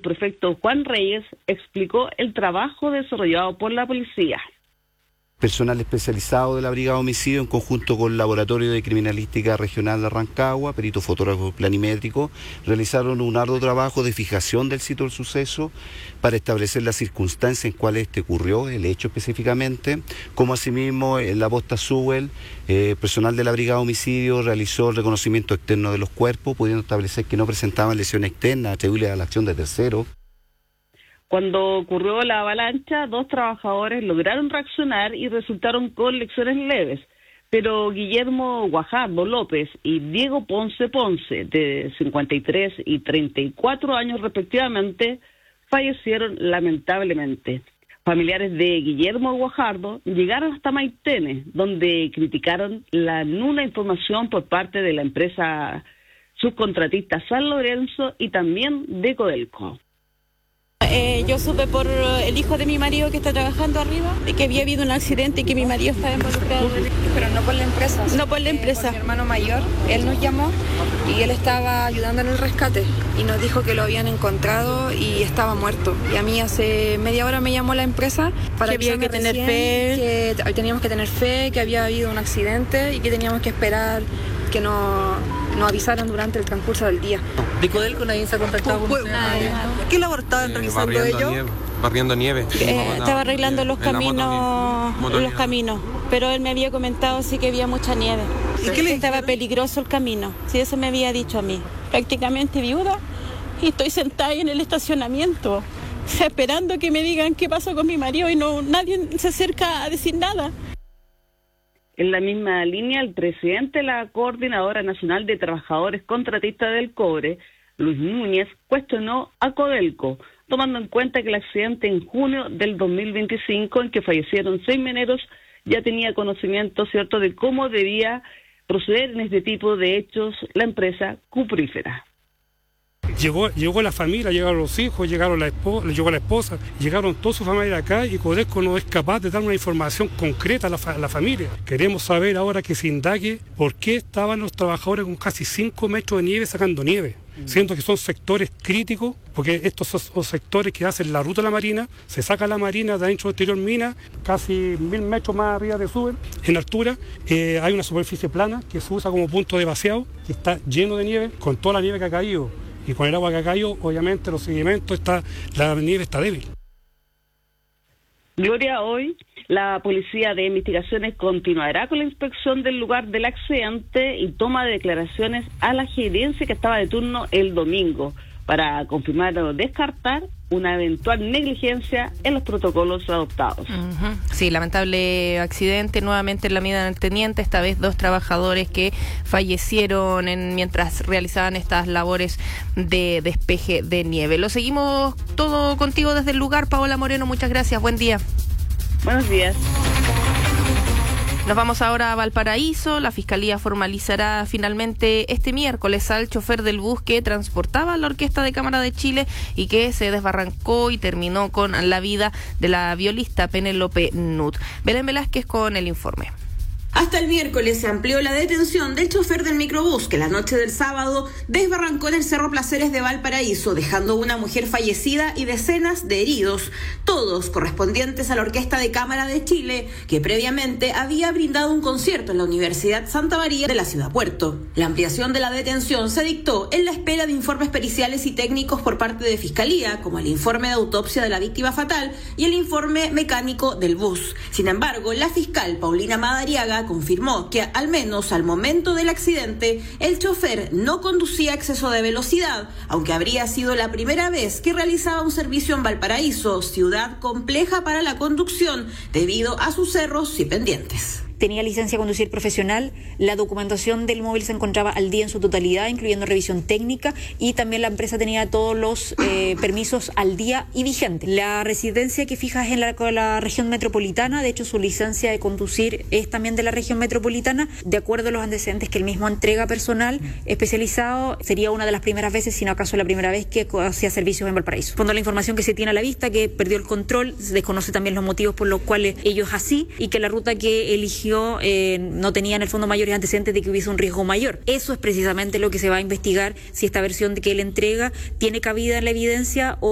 prefecto Juan Reyes explicó el trabajo desarrollado por la policía. Personal especializado de la Brigada de Homicidio, en conjunto con el Laboratorio de Criminalística Regional de Rancagua, perito fotógrafo planimétrico, realizaron un arduo trabajo de fijación del sitio del suceso para establecer las circunstancias en cuales ocurrió, el hecho específicamente, como asimismo en la posta Sewell, personal de la Brigada de Homicidio realizó el reconocimiento externo de los cuerpos, pudiendo establecer que no presentaban lesiones externas atribuibles a la acción de terceros. Cuando ocurrió la avalancha, 2 trabajadores lograron reaccionar y resultaron con lesiones leves, pero Guillermo Guajardo López y Diego Ponce Ponce, de 53 y 34 años respectivamente, fallecieron lamentablemente. Familiares de Guillermo Guajardo llegaron hasta Maitene, donde criticaron la nula información por parte de la empresa subcontratista San Lorenzo y también de Codelco. Yo supe por el hijo de mi marido que está trabajando arriba y que había habido un accidente y que mi marido estaba involucrado. Pero no por la empresa. No por la empresa. Por mi hermano mayor, él nos llamó y él estaba ayudando en el rescate y nos dijo que lo habían encontrado y estaba muerto. Y a mí hace media hora me llamó la empresa para que había que tener fe, que teníamos que tener fe, que había habido un accidente y que teníamos que esperar que nos avisaran durante el transcurso del día. ¿De Codelco nadie se ha contactado con usted? ¿Qué labor estaban realizando ellos? Barriendo nieve. Estaba arreglando los caminos, pero él me había comentado sí que había mucha nieve. ¿Y que estaba peligroso el camino? Sí, eso me había dicho a mí. Prácticamente viuda y estoy sentada ahí en el estacionamiento, esperando que me digan qué pasó con mi marido y nadie se acerca a decir nada. En la misma línea, el presidente de la Coordinadora Nacional de Trabajadores Contratistas del Cobre, Luis Núñez, cuestionó a Codelco, tomando en cuenta que el accidente en junio del 2025, en que fallecieron 6 mineros, ya tenía conocimiento, ¿cierto?, de cómo debía proceder en este tipo de hechos la empresa cuprífera. Llegó la familia, llegaron los hijos, llegó la esposa, llegaron toda su familia acá y Codelco no es capaz de dar una información concreta a la familia. Queremos saber ahora que se indague por qué estaban los trabajadores con casi 5 metros de nieve sacando nieve, siendo que son sectores críticos, porque estos son sectores que hacen la ruta de la marina, se saca la marina de adentro del exterior mina, casi 1000 metros más arriba de Sewell, en altura, hay una superficie plana que se usa como punto de vaciado, que está lleno de nieve, con toda la nieve que ha caído. Y con el agua que ha caído, obviamente los sedimentos, la nieve está débil. Gloria, hoy la Policía de Investigaciones continuará con la inspección del lugar del accidente y toma de declaraciones a la gerencia que estaba de turno el domingo para confirmar o descartar una eventual negligencia en los protocolos adoptados. Sí, lamentable accidente nuevamente en la mina del Teniente, esta vez 2 trabajadores que fallecieron mientras realizaban estas labores de despeje de nieve. Lo seguimos todo contigo desde el lugar, Paola Moreno, muchas gracias, buen día. Buenos días. Nos vamos ahora a Valparaíso. La Fiscalía formalizará finalmente este miércoles al chofer del bus que transportaba a la Orquesta de Cámara de Chile y que se desbarrancó y terminó con la vida de la violista Penélope Nut. Belén Velázquez con el informe. Hasta el miércoles se amplió la detención del chofer del microbús que la noche del sábado desbarrancó en el Cerro Placeres de Valparaíso, dejando una mujer fallecida y decenas de heridos, todos correspondientes a la Orquesta de Cámara de Chile, que previamente había brindado un concierto en la Universidad Santa María de la Ciudad Puerto. La ampliación de la detención se dictó en la espera de informes periciales y técnicos por parte de Fiscalía, como el informe de autopsia de la víctima fatal y el informe mecánico del bus. Sin embargo, la fiscal Paulina Madariaga confirmó que al menos al momento del accidente el chofer no conducía a exceso de velocidad, aunque habría sido la primera vez que realizaba un servicio en Valparaíso, ciudad compleja para la conducción debido a sus cerros y pendientes. Tenía licencia de conducir profesional, la documentación del móvil se encontraba al día en su totalidad, incluyendo revisión técnica, y también la empresa tenía todos los permisos al día y vigentes. La residencia que fija es en la región metropolitana, de hecho su licencia de conducir es también de la región metropolitana. De acuerdo a los antecedentes que él mismo entrega personal especializado, sería una de las primeras veces, si no acaso la primera vez, que hacía servicios en Valparaíso. Cuando la información que se tiene a la vista, que perdió el control, se desconoce también los motivos por los cuales ellos así, y que la ruta que eligió no tenía en el fondo mayores antecedentes de que hubiese un riesgo mayor. Eso es precisamente lo que se va a investigar, si esta versión de que él entrega tiene cabida en la evidencia o